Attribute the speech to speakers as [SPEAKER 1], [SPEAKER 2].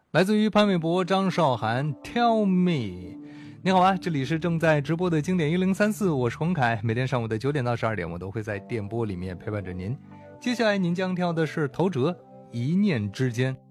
[SPEAKER 1] 来自于潘玮柏、张韶涵 Tell Me。 你好啊，这里是正在直播的经典1034，我是洪凯，每天上午的9点到12点我都会在电波里面陪伴着您。接下来您将跳的是陶喆一念之间。